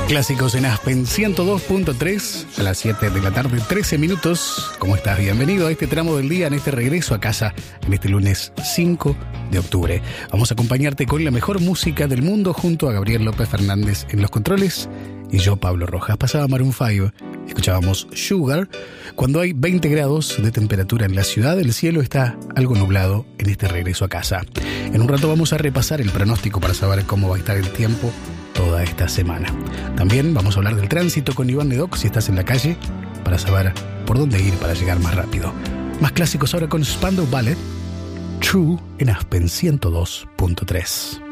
Clásicos en Aspen 102.3 a las 7 de la tarde, 13 minutos. ¿Cómo estás? Bienvenido a este tramo del día, en este regreso a casa, en este lunes 5 de octubre. Vamos a acompañarte con la mejor música del mundo junto a Gabriel López Fernández en los controles y yo, Pablo Rojas. Pasaba Maroon 5, escuchábamos Sugar. Cuando hay 20 grados de temperatura en la ciudad, el cielo está algo nublado en este regreso a casa. En un rato vamos a repasar el pronóstico para saber cómo va a estar el tiempo toda esta semana. También vamos a hablar del tránsito con Iván Nedoc si estás en la calle, para saber por dónde ir para llegar más rápido. Más clásicos ahora con Spandau Ballet, True en Aspen 102.3.